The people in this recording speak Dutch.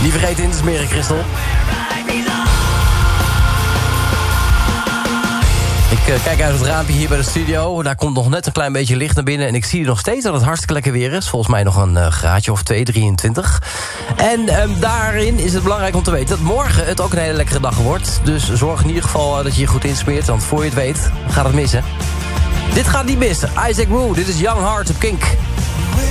Niet vergeten in te smeren, Christel. Ik kijk uit het raampje hier bij de studio. Daar komt nog net een klein beetje licht naar binnen. En ik zie nog steeds dat het hartstikke lekker weer is. Volgens mij nog een graadje of 23. En daarin is het belangrijk om te weten dat morgen het ook een hele lekkere dag wordt. Dus zorg in ieder geval dat je je goed insmeert. Want voor je het weet, gaat het missen. Dit gaat niet missen. Isaac Wu, dit is Young Heart op Kink.